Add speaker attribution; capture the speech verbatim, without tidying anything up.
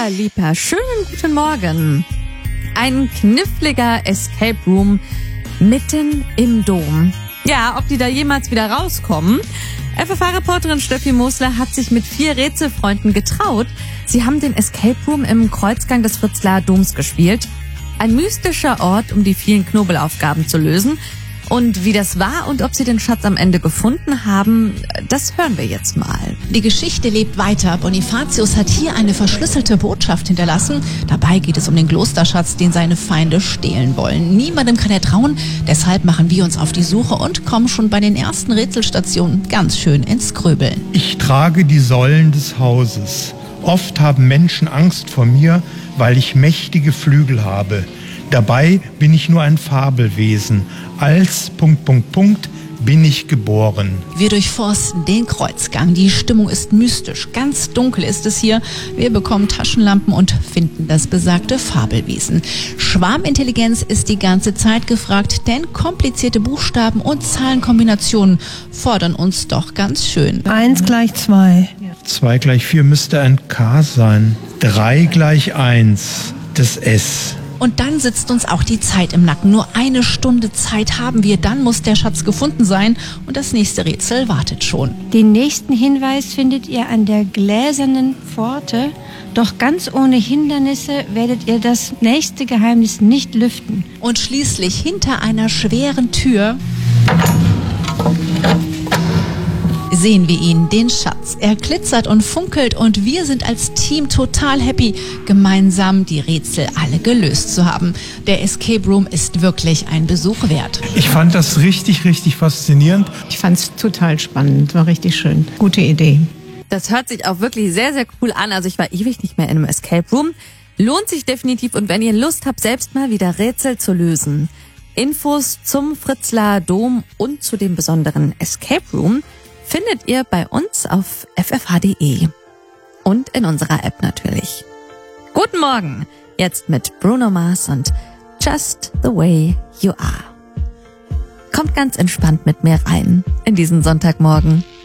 Speaker 1: Dua Lipa, schönen guten Morgen. Ein kniffliger Escape Room mitten im Dom. Ja, ob die da jemals wieder rauskommen? F F H-Reporterin Steffi Mosler hat sich mit vier Rätselfreunden getraut. Sie haben den Escape Room im Kreuzgang des Fritzlarer Doms gespielt. Ein mystischer Ort, um die vielen Knobelaufgaben zu lösen. Und wie das war und ob sie den Schatz am Ende gefunden haben, das hören wir jetzt mal.
Speaker 2: Die Geschichte lebt weiter. Bonifatius hat hier eine verschlüsselte Botschaft hinterlassen. Dabei geht es um den Klosterschatz, den seine Feinde stehlen wollen. Niemandem kann er trauen, deshalb machen wir uns auf die Suche und kommen schon bei den ersten Rätselstationen ganz schön ins Grübeln.
Speaker 3: Ich trage die Säulen des Hauses. Oft haben Menschen Angst vor mir, weil ich mächtige Flügel habe. Dabei bin ich nur ein Fabelwesen. Als Punkt, Punkt, Punkt bin ich geboren.
Speaker 2: Wir durchforsten den Kreuzgang. Die Stimmung ist mystisch. Ganz dunkel ist es hier. Wir bekommen Taschenlampen und finden das besagte Fabelwesen. Schwarmintelligenz ist die ganze Zeit gefragt, denn komplizierte Buchstaben und Zahlenkombinationen fordern uns doch ganz schön.
Speaker 4: Eins gleich zwei.
Speaker 3: Zwei gleich vier müsste ein K sein. Drei gleich eins, das S.
Speaker 2: Und dann sitzt uns auch die Zeit im Nacken. Nur eine Stunde Zeit haben wir, dann muss der Schatz gefunden sein und das nächste Rätsel wartet schon.
Speaker 4: Den nächsten Hinweis findet ihr an der gläsernen Pforte. Doch ganz ohne Hindernisse werdet ihr das nächste Geheimnis nicht lüften.
Speaker 2: Und schließlich hinter einer schweren Tür sehen wir ihn, den Schatz. Er glitzert und funkelt und wir sind als Team total happy, gemeinsam die Rätsel alle gelöst zu haben. Der Escape Room ist wirklich ein Besuch wert.
Speaker 3: Ich fand das richtig, richtig faszinierend.
Speaker 5: Ich fand es total spannend, war richtig schön. Gute Idee.
Speaker 1: Das hört sich auch wirklich sehr, sehr cool an. Also ich war ewig nicht mehr in einem Escape Room. Lohnt sich definitiv und wenn ihr Lust habt, selbst mal wieder Rätsel zu lösen. Infos zum Fritzlarer Dom und zu dem besonderen Escape Room findet ihr bei uns auf f f h punkt d e und in unserer App natürlich. Guten Morgen, jetzt mit Bruno Mars und Just the Way You Are. Kommt ganz entspannt mit mir rein in diesen Sonntagmorgen.